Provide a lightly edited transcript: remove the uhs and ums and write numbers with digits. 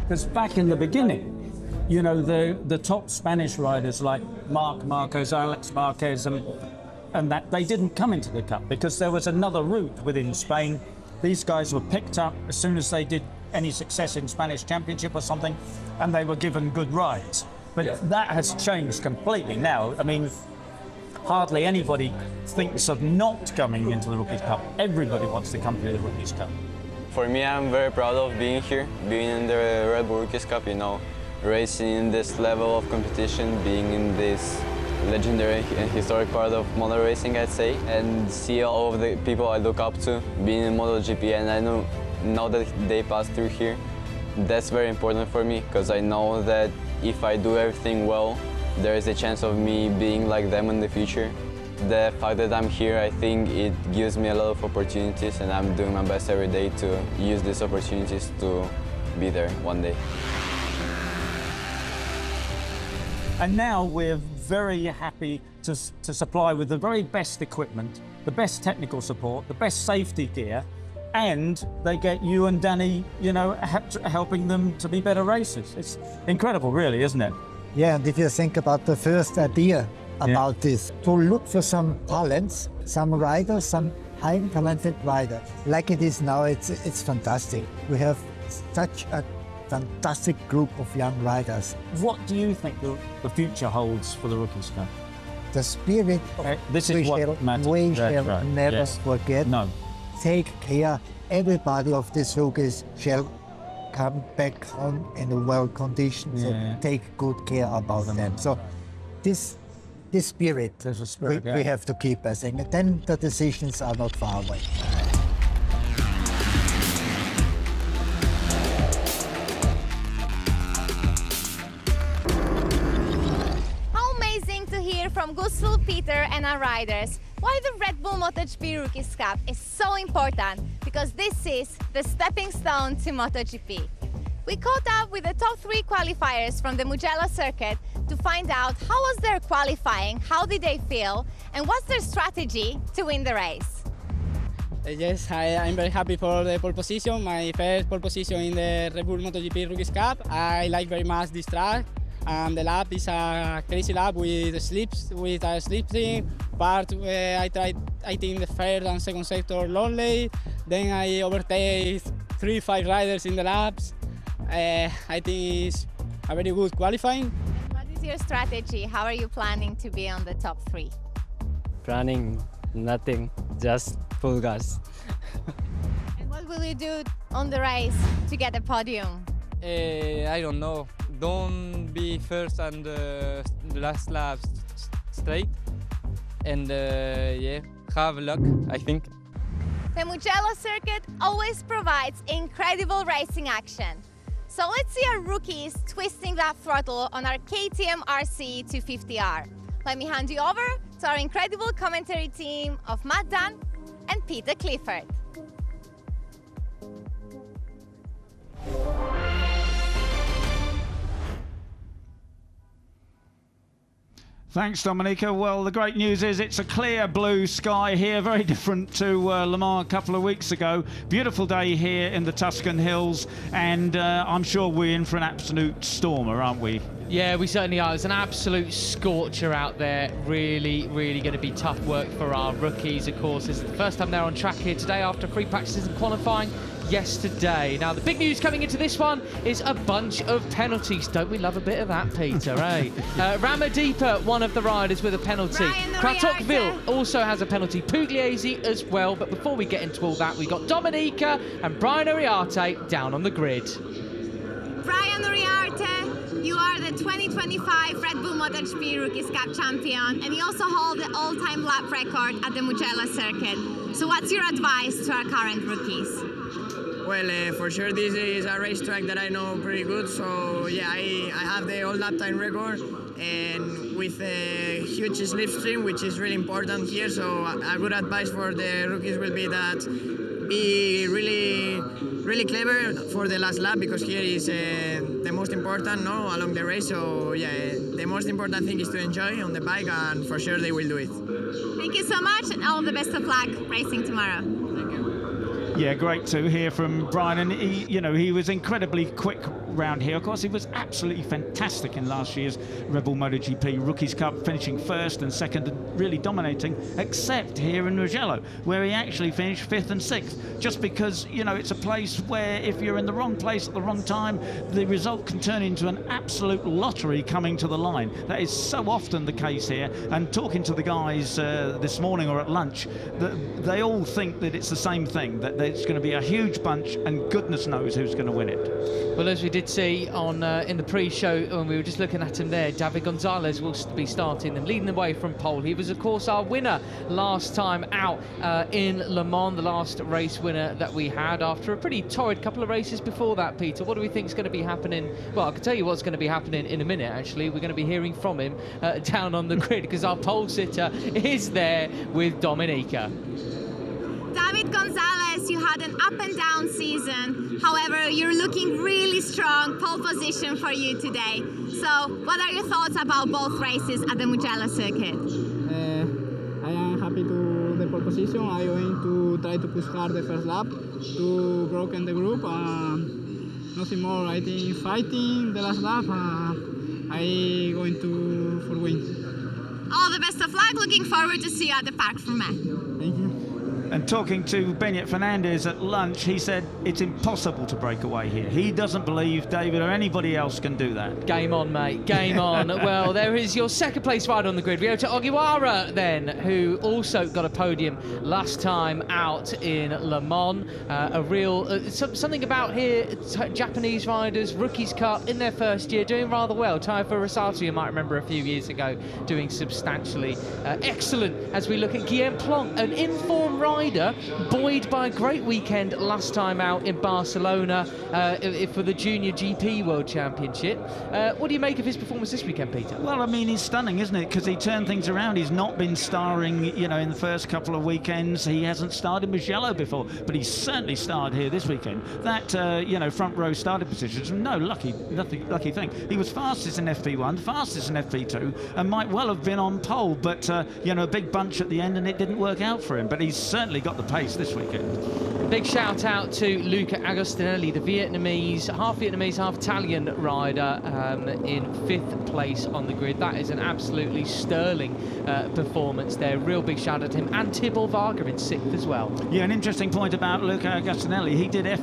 Because back in the beginning, you know, the top Spanish riders like Marc Marquez, Alex Marquez, and that they didn't come into the Cup because there was another route within Spain. These guys were picked up as soon as they did any success in Spanish Championship or something, and they were given good rides. But that has changed completely now. I mean, hardly anybody thinks of not coming into the Rookies Cup. Everybody wants to come to the Rookies Cup. For me, I'm very proud of being here, being in the Red Bull Rookies Cup, you know, racing in this level of competition, being in this legendary and historic part of motor racing, I'd say, and see all of the people I look up to being in MotoGP, and I know that they passed through here. That's very important for me, because I know that if I do everything well, there is a chance of me being like them in the future. The fact that I'm here, I think it gives me a lot of opportunities, and I'm doing my best every day to use these opportunities to be there one day. And now we're very happy to supply with the very best equipment, the best technical support, the best safety gear, and they get you and Danny, you know, helping them to be better racers. It's incredible, really, isn't it? Yeah, and if you think about the first idea about this, to look for some talents, some riders, some high talented rider, like it is now, it's fantastic. We have such a fantastic group of young riders. What do you think the future holds for the Rookies Cup? The spirit of this is what matters. We shall never forget. No. Take care. Everybody of these rookies shall come back home in well condition. So take good care about them. So this spirit, there's a spirit we have to keep, I think. And then the decisions are not far away. From Gustl, Peter and our riders, why the Red Bull MotoGP Rookies Cup is so important, because this is the stepping stone to MotoGP. We caught up with the top 3 qualifiers from the Mugello circuit to find out how was their qualifying, how did they feel, and what's their strategy to win the race. Yes, I'm very happy for the pole position, my first pole position in the Red Bull MotoGP Rookies Cup. I like very much this track. The lap is a crazy lap with a slipstream. Part I think the first and second sector lonely. Then I overtake 3-5 riders in the laps. I think it's a very good qualifying. What is your strategy? How are you planning to be on the top 3? Planning nothing, just full gas. And what will you do on the race to get a podium? I don't know. Don't be first and the last lap straight, and have luck, I think. The Mugello circuit always provides incredible racing action. So let's see our rookies twisting that throttle on our KTM RC 250R. Let me hand you over to our incredible commentary team of Matt Dunn and Peter Clifford. Thanks, Dominica. Well, the great news is it's a clear blue sky here, very different to Le Mans a couple of weeks ago. Beautiful day here in the Tuscan Hills, and I'm sure we're in for an absolute stormer, aren't we? Yeah, we certainly are. It's an absolute scorcher out there. Really, really going to be tough work for our rookies, of course. It's the first time they're on track here today after free practices and qualifying yesterday. Now, the big news coming into this one is a bunch of penalties. Don't we love a bit of that, Peter, eh? Ramadipa, one of the riders with a penalty. Kratochvil also has a penalty. Pugliese as well. But before we get into all that, we've got Dominica and Brian Uriarte down on the grid. Brian Uriarte, you are the 2025 Red Bull MotoGP Rookies Cup champion, and you also hold the all-time lap record at the Mugello circuit. So what's your advice to our current rookies? Well, for sure this is a racetrack that I know pretty good, so yeah, I have the all lap time record, and with a huge slipstream, which is really important here, so a good advice for the rookies will be that be really clever for the last lap, because here is the most important, no, along the race. So yeah, the most important thing is to enjoy on the bike, and for sure they will do it. Thank you so much, and all the best of luck racing tomorrow. Thank you. Yeah, great to hear from Brian, and he was incredibly quick round here. Of course, he was absolutely fantastic in last year's Red Bull MotoGP Rookies Cup, finishing first and second and really dominating, except here in Mugello, where he actually finished 5th and 6th, just because, it's a place where if you're in the wrong place at the wrong time, the result can turn into an absolute lottery coming to the line. That is so often the case here, and talking to the guys this morning or at lunch, they all think that it's the same thing, that it's going to be a huge bunch and goodness knows who's going to win it. Well, as we did see on in the pre-show when we were just looking at him there, David Gonzalez will be starting and leading the way from pole. He was, of course, our winner last time out in Le Mans, the last race winner that we had after a pretty torrid couple of races before that, Peter. What do we think is going to be happening? Well, I can tell you what's going to be happening in a minute, actually. We're going to be hearing from him down on the grid because our pole sitter is there with Dominica. David Gonzalez, you had an up and down season. However, you're looking really strong. Pole position for you today. So, what are your thoughts about both races at the Mugello circuit? I am happy to the pole position. I'm going to try to push hard the first lap to broken the group. Nothing more. I think fighting the last lap. I going to for win. All the best of luck. Looking forward to see you at the Parc Fermé. Thank you. And talking to Beñat Fernandez at lunch, he said it's impossible to break away here. He doesn't believe David or anybody else can do that. Game on, mate. Game on. Well, there is your second place rider on the grid, Ryota Ogiwara, then, who also got a podium last time out in Le Mans. A real something about here, Japanese riders, Rookies Cup in their first year, doing rather well. Taiyo Furusato, you might remember a few years ago, doing substantially excellent as we look at Guillaume Plonk, an informed rider, buoyed by a great weekend last time out in Barcelona for the Junior GP World Championship. What do you make of his performance this weekend, Peter? Well, I mean, he's stunning, isn't it? Because he turned things around. He's not been starring, in the first couple of weekends. He hasn't starred in Mugello before, but he's certainly starred here this weekend. That, front row starting positions, no lucky thing. He was fastest in FP1, fastest in FP2, and might well have been on pole, but, a big bunch at the end, and it didn't work out for him. But he's certainly got the pace this weekend. Big shout out to Luca Agostinelli, the Vietnamese, half Italian rider, in 5th place on the grid. That is an absolutely sterling performance there. Real big shout out to him, and Tibor Varga in 6th as well. Yeah, an interesting point about Luca Agostinelli. He did